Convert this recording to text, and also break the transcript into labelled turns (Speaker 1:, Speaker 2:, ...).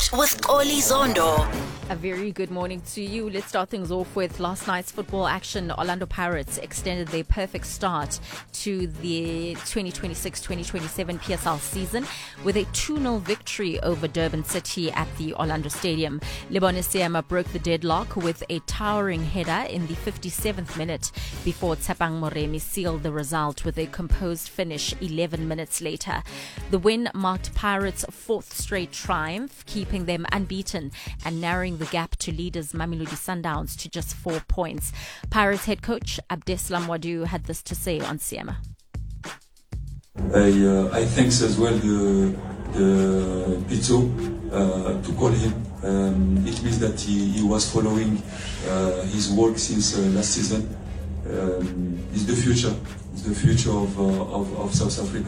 Speaker 1: Sport with Oli Zondo.
Speaker 2: A very good morning to you. Let's start things off with last night's football action. Orlando Pirates extended their perfect start to the 2026-2027 PSL season with a 2-0 victory over Durban City at the Orlando Stadium. Lebone Seema broke the deadlock with a towering header in the 57th minute before Tshepang Moremi sealed the result with a composed finish 11 minutes later. The win marked Pirates' fourth straight triumph, keeping them unbeaten and narrowing the gap to leaders Mamelodi Sundowns to just 4 points. Pirates head coach Abdeslam Wadu had this to say on Seema.
Speaker 3: I thanks as well the Pizzo to call him. It means that he was following his work since last season. It's the future. It's the future of South Africa.